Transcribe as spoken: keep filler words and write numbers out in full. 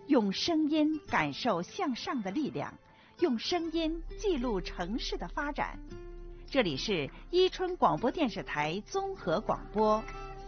用声音感受向上的力量，用声音记录城市的发展。这里是伊春广播电视台综合广播。